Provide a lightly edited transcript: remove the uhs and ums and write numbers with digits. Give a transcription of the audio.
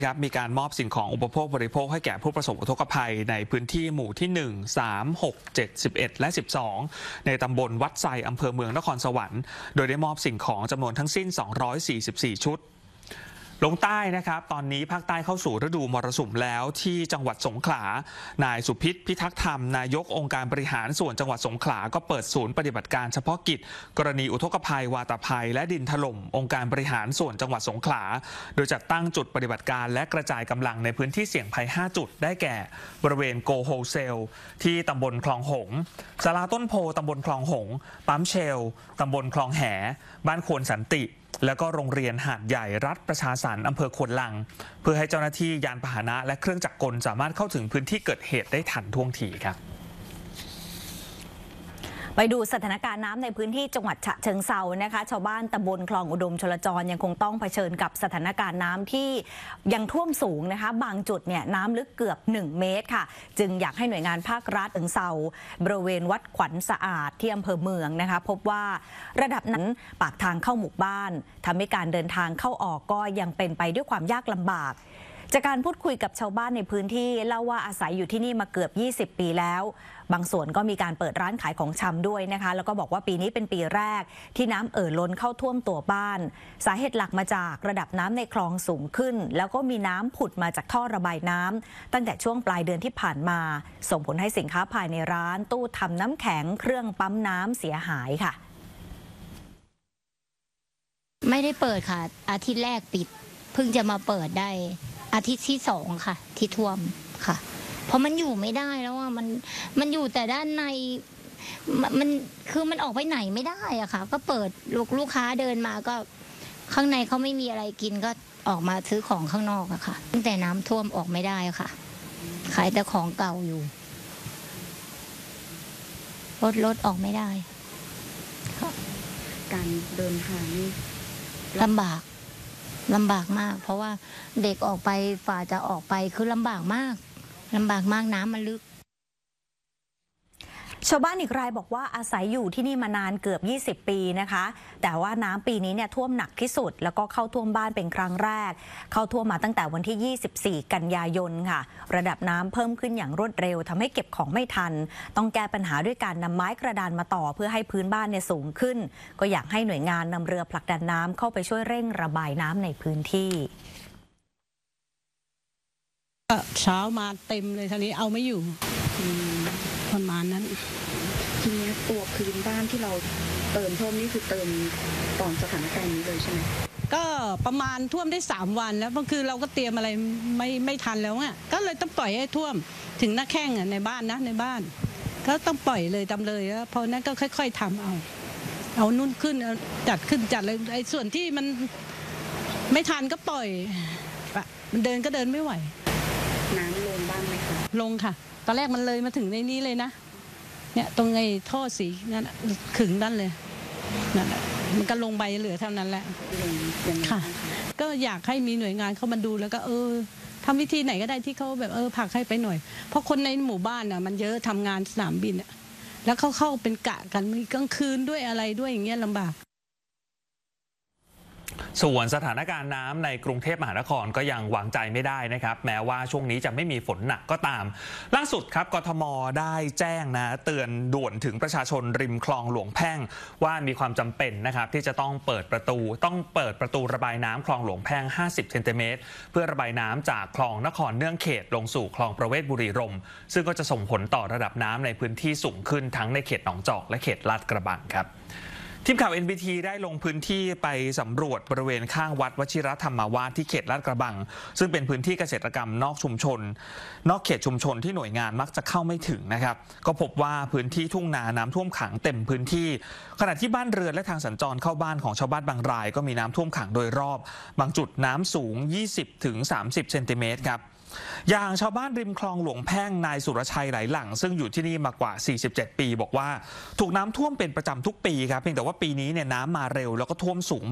ครับมีการมอบสิ่งของอุปโภคบริโภคให้แก่ผู้ประสบอุทกภัยในพื้นที่หมู่ที่ 1 3 6 7 11 และ 12 ในตำบลวัดไซอำเภอเมืองนครสวรรค์โดยได้มอบสิ่งของจำนวนทั้งสิ้น 244 ชุดลงใต้นะครับตอนนี้ภาคใต้เข้าสู่ฤดูมรสุมแล้วที่จังหวัดสงขลานายสุพิษพิทักษ์ธรรมนายกองค์การบริหารส่วนจังหวัดสงขลาก็เปิดศูนย์ปฏิบัติการเฉพาะกิจกรณีอุทกภัยวาตภัยและดินถล่มองค์การบริหารส่วนจังหวัดสงขลาโดยจัดตั้งจุดปฏิบัติการและกระจายกำลังในพื้นที่เสี่ยงภัย5จุดได้แก่บริเวณโกโฮเซลที่ตำบลคลองหงศาลาต้นโพตำบลคลองหงปั๊มเชลตำบลคลองแหบ้านโคนสันติแล้วก็โรงเรียนหาดใหญ่รัฐประชาสรรค์อำเภอควนลังเพื่อให้เจ้าหน้าที่ยานพาหนะและเครื่องจักรกลสามารถเข้าถึงพื้นที่เกิดเหตุได้ทันท่วงทีครับไปดูสถานการณ์น้ำในพื้นที่จังหวัดฉะเชิงเทรานะคะชาวบ้านตำบลคลองอุดมชลจรยังคงต้องเผชิญกับสถานการณ์น้ำที่ยังท่วมสูงนะคะบางจุดเนี่ยน้ำลึกเกือบ1 เมตรค่ะจึงอยากให้หน่วยงานภาครัฐเชิงเทราบริเวณวัดขวัญสะอาดที่อำเภอเมืองนะคะพบว่าระดับนั้นปากทางเข้าหมู่บ้านทำให้การเดินทางเข้าออกก็ยังเป็นไปด้วยความยากลำบากจากการพูดคุยกับชาวบ้านในพื้นที่เล่าว่าอาศัยอยู่ที่นี่มาเกือบ20 ปีแล้วบางส่วนก็มีการเปิดร้านขายของชำด้วยนะคะแล้วก็บอกว่าปีนี้เป็นปีแรกที่น้ำล้นเข้าท่วมตัวบ้านสาเหตุหลักมาจากระดับน้ำในคลองสูงขึ้นแล้วก็มีน้ำผุดมาจากท่อระบายน้ำตั้งแต่ช่วงปลายเดือนที่ผ่านมาส่งผลให้สินค้าภายในร้านตู้ทำน้ำแข็งเครื่องปั๊มน้ำเสียหายค่ะไม่ได้เปิดค่ะอาทิตย์แรกปิดเพิ่งจะมาเปิดได้อาทิตย์ที่2ค่ะที่ท่วมค่ะเพราะมันอยู่ไม่ได้แล้วว่ามันอยู่แต่ด้านในมันคือมันออกไปไหนไม่ได้อะค่ะก็เปิดลูกค้าเดินมาก็ข้างในเขาไม่มีอะไรกินก็ออกมาซื้อของข้างนอกอะค่ะตั้งแต่น้ำท่วมออกไม่ได้ค่ะขายแต่ของเก่าอยู่รถออกไม่ได้การเดินทางนี่ลำบากมากเพราะว่าเด็กออกไปฝ่าจะออกไปคือลำบากมากน้ำมันลึกชาวบ้านอีกรายบอกว่าอาศัยอยู่ที่นี่มานานเกือบ20 ปีนะคะแต่ว่าน้ำปีนี้เนี่ยท่วมหนักที่สุดแล้วก็เข้าท่วมบ้านเป็นครั้งแรกเข้าท่วมมาตั้งแต่วันที่24 กันยายนค่ะระดับน้ำเพิ่มขึ้นอย่างรวดเร็วทำให้เก็บของไม่ทันต้องแก้ปัญหาด้วยการนำไม้กระดานมาต่อเพื่อให้พื้นบ้านเนี่ยสูงขึ้นก็อยากให้หน่วยงานนำเรือผลักดันน้ำเข้าไปช่วยเร่งระบายน้ำในพื้นที่เช้ามาเต็มเลยทีนี้เอาไม่อยู่ประมาณนั้นทีนี้ตัวพื้นบ้านที่เราเติมเพิ่มนี่คือเติมตอนสถานการณ์นี้เลยใช่ไหมก็ประมาณท่วมได้3 วันแล้วบางคืนเราก็เตรียมอะไรไม่ทันแล้วอ่ะก็เลยต้องปล่อยให้ท่วมถึงหน้าแข้งอ่ะในบ้านก็ต้องปล่อยเลยทำเลยแล้วพอนั้นก็ค่อยๆทำเอานุ่นขึ้นเอาจัดเลยไอ้ส่วนที่มันไม่ทันก็ปล่อยมันเดินก็เดินไม่ไหวน้ำลงบ้างไหมคะลงค่ะตอนแรกมันเลยมาถึงในนี้เลยนะเนี่ยตรงไอ้ท่อสีนั่นขึงนั่นเลยนั่นแหละมันก็ลงไปเหลือเท่านั้นแหละค่ะก็อยากให้มีหน่วยงานเข้ามาดูแล้วก็ทำวิธีไหนก็ได้ที่เขาแบบผลักให้ไปหน่อยเพราะคนในหมู่บ้านน่ะมันเยอะทำงานสนามบินอ่ะแล้วเขาเข้าเป็นกะกันมีกลางคืนด้วยอะไรด้วยอย่างเงี้ยลำบากส่วนสถานการณ์น้ำในกรุงเทพมหานครก็ยังวางใจไม่ได้นะครับแม้ว่าช่วงนี้จะไม่มีฝนหนักก็ตามล่าสุดครับกทมได้แจ้งเตือนด่วนถึงประชาชนริมคลองหลวงแพ่งว่ามีความจำเป็นนะครับที่จะต้องเปิดประตูระบายน้ำคลองหลวงแพ่ง50 เซนติเมตรเพื่อระบายน้ำจากคลองนครเนื่องเขตลงสู่คลองประเวศบุรีรมย์ซึ่งก็จะส่งผลต่อระดับน้ำในพื้นที่สูงขึ้นทั้งในเขตหนองจอกและเขตลาดกระบังครับทีมข่าว NBT ได้ลงพื้นที่ไปสำรวจบริเวณข้างวัดวชิรธรรมาวาสที่เขตลาดกระบังซึ่งเป็นพื้นที่เกษตรกรรมนอกเขตชุมชนที่หน่วยงานมักจะเข้าไม่ถึงนะครับก็พบว่าพื้นที่ทุ่งนาน้ำท่วมขังเต็มพื้นที่ขณะที่บ้านเรือนและทางสัญจรเข้าบ้านของชาวบ้านบางรายก็มีน้ำท่วมขังโดยรอบบางจุดน้ำสูง 20-30 เซนติเมตรครับอย่างชาวบ้านริมคลองหลวงแพ่งนายสุรชัยไหลหลั่งซึ่งอยู่ที่นี่มากว่า47 ปีบอกว่าถูกน้ำท่วมเป็นประจำทุกปีครับเพียงแต่ว่าปีนี้เนี่ยน้ำมาเร็วแล้วก็ท่วมสูง